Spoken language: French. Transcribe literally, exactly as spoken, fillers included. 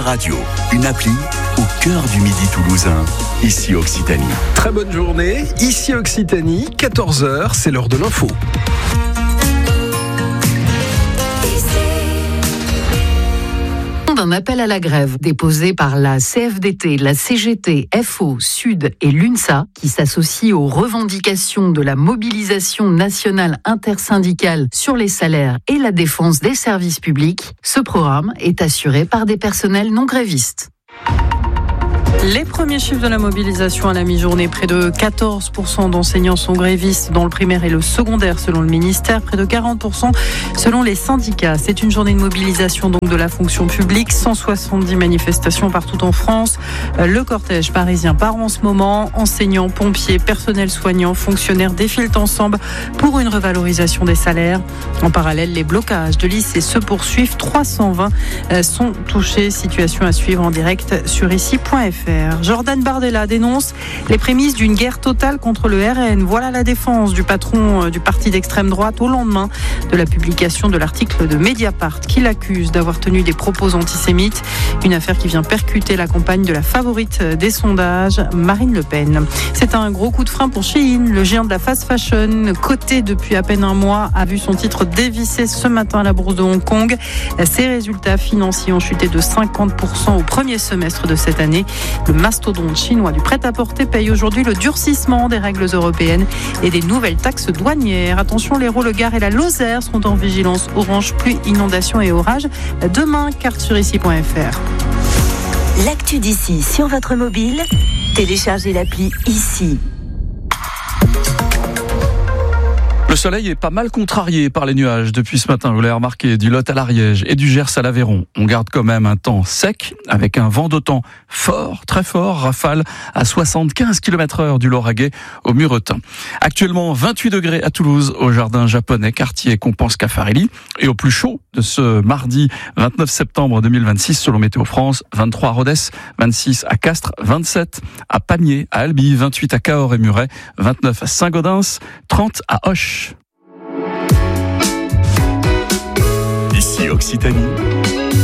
radio, une appli au cœur du midi toulousain, ici Occitanie. Très bonne journée, ici Occitanie, quatorze heures, c'est l'heure de l'info. Un appel à la grève déposé par la C F D T, la C G T, F O, Sud et l'UNSA, qui s'associe aux revendications de la mobilisation nationale intersyndicale sur les salaires et la défense des services publics. Ce programme est assuré par des personnels non grévistes. Les premiers chiffres de la mobilisation à la mi-journée, près de quatorze pour cent d'enseignants sont grévistes dans le primaire et le secondaire selon le ministère, près de quarante pour cent selon les syndicats. C'est une journée de mobilisation donc de la fonction publique, cent soixante-dix manifestations partout en France. Le cortège parisien part en ce moment, enseignants, pompiers, personnel soignant, fonctionnaires défilent ensemble pour une revalorisation des salaires. En parallèle, les blocages de lycées se poursuivent, trois cent vingt sont touchés, situation à suivre en direct sur ici point f r. Jordan Bardella dénonce les prémices d'une guerre totale contre le R N. Voilà la défense du patron du parti d'extrême droite au lendemain de la publication de l'article de Mediapart qui l'accuse d'avoir tenu des propos antisémites. Une affaire qui vient percuter la campagne de la favorite des sondages, Marine Le Pen. C'est un gros coup de frein pour Shein, le géant de la fast fashion, coté depuis à peine un mois, a vu son titre dévissé ce matin à la bourse de Hong Kong. Ses résultats financiers ont chuté de cinquante pour cent au premier semestre de cette année. Le mastodonte chinois du prêt-à-porter paye aujourd'hui le durcissement des règles européennes et des nouvelles taxes douanières. Attention, l'Hérault, le Gard et la Lozère seront en vigilance orange, pluie, inondation et orage. Demain, carte sur ici point f r. L'actu d'ici sur votre mobile, téléchargez l'appli ici. Le soleil est pas mal contrarié par les nuages depuis ce matin, vous l'avez remarqué, du Lot à l'Ariège et du Gers à l'Aveyron. On garde quand même un temps sec avec un vent d'OTAN fort, très fort, rafale à soixante-quinze kilomètres heure du Lauragais au Muretin. Actuellement vingt-huit degrés à Toulouse, au jardin japonais quartier Compense Caffarelli, et au plus chaud de ce mardi vingt-neuf septembre deux mille vingt-six selon Météo France, vingt-trois à Rodez, vingt-six à Castres, vingt-sept à Pamiers, à Albi, vingt-huit à Cahors et Muret, vingt-neuf à Saint-Gaudens, trente à Auch. Ici Occitanie.